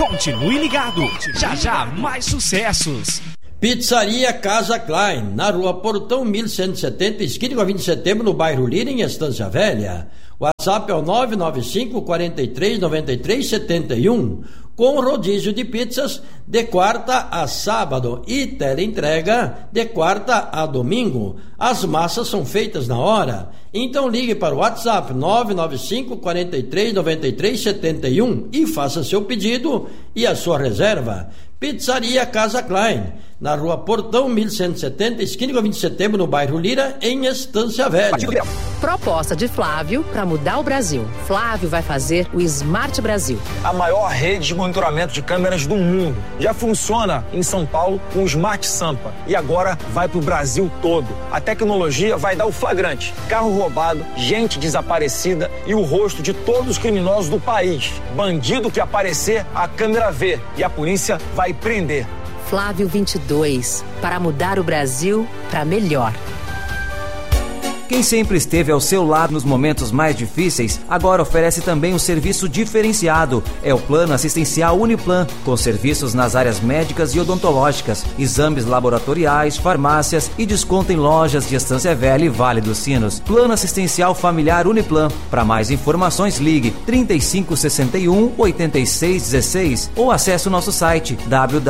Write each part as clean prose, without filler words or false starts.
Continue ligado. Já já mais sucessos. Pizzaria Casa Klein, na Rua Portão 1170, esquina com a 20 de setembro, no bairro Lira, em Estância Velha. WhatsApp é o 995 43 93 71, com rodízio de pizzas de quarta a sábado e teleentrega de quarta a domingo. As massas são feitas na hora. Então ligue para o WhatsApp 995 43 93 71 e faça seu pedido e a sua reserva. Pizzaria Casa Klein, na Rua Portão 1170, esquina com 20 de setembro, no bairro Lira, em Estância Velha. Proposta de Flávio para mudar o Brasil. Flávio vai fazer o Smart Brasil, a maior rede de monitoramento de câmeras do mundo. Já funciona em São Paulo com o Smart Sampa e agora vai para o Brasil todo. A tecnologia vai dar o flagrante: carro roubado, gente desaparecida e o rosto de todos os criminosos do país. Bandido que aparecer, a câmera vê e a polícia vai prender. Flávio 22, para mudar o Brasil para melhor. Quem sempre esteve ao seu lado nos momentos mais difíceis, agora oferece também um serviço diferenciado. É o Plano Assistencial Uniplan, com serviços nas áreas médicas e odontológicas, exames laboratoriais, farmácias e desconto em lojas de Estância Velha e Vale dos Sinos. Plano Assistencial Familiar Uniplan. Para mais informações, ligue 3561 8616 ou acesse o nosso site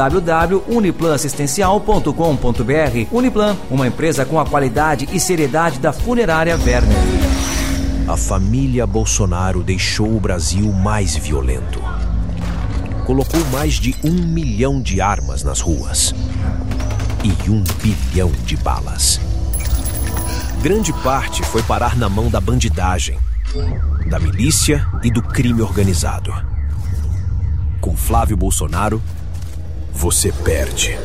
www.uniplanassistencial.com.br. Uniplan, uma empresa com a qualidade e seriedade da Funerária Werner. A família Bolsonaro deixou o Brasil mais violento. Colocou mais de 1 milhão de armas nas ruas e 1 bilhão de balas. Grande parte foi parar na mão da bandidagem, da milícia e do crime organizado. Com Flávio Bolsonaro, você perde.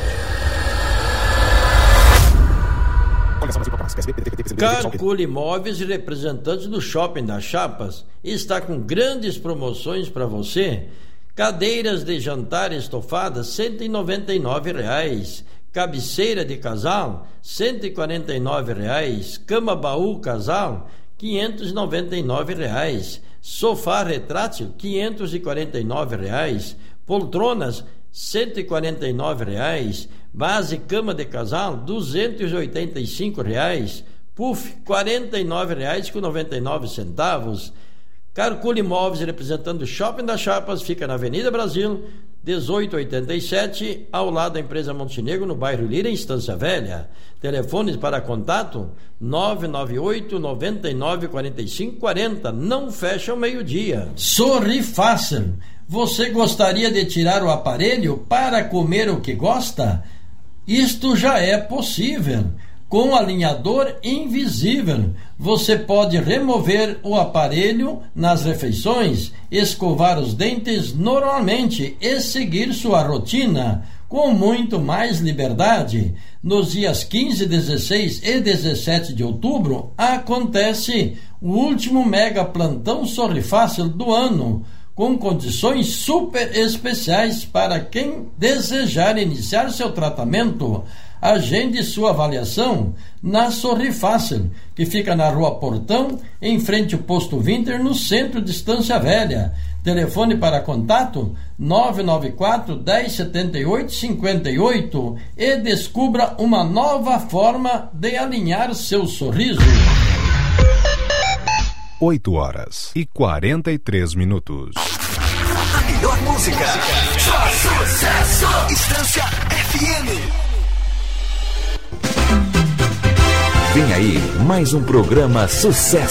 Calcule Imóveis e representantes do Shopping das Chapas está com grandes promoções para você. Cadeiras de jantar estofadas R$ 199,00. Cabeceira de casal R$ 149,00. Cama baú casal R$ 599,00. Sofá retrátil R$ 549,00. Poltronas R$ 149,00. Base cama de casal R$ 285,00. Puff R$ 49,99. Calcule Imóveis representando o Shopping das Chapas, fica na Avenida Brasil 1887, ao lado da empresa Montenegro, no bairro Lira, em Estância Velha. Telefones para contato 998 99 45 40. Não fecha ao meio-dia. Sorri Fácil. Você gostaria de tirar o aparelho para comer o que gosta? Isto já é possível. Com alinhador invisível, você pode remover o aparelho nas refeições, escovar os dentes normalmente e seguir sua rotina com muito mais liberdade. Nos dias 15, 16 e 17 de outubro acontece o último mega plantão Sorri Fácil do ano, com condições super especiais para quem desejar iniciar seu tratamento. Agende sua avaliação na Sorri Fácil, que fica na Rua Portão, em frente ao Posto Winter, no centro de Estância Velha. Telefone para contato 994 1078 58 e descubra uma nova forma de alinhar seu sorriso. 8h43. A melhor música. Só sucesso. Estância FM. Vem aí mais um programa Sucesso.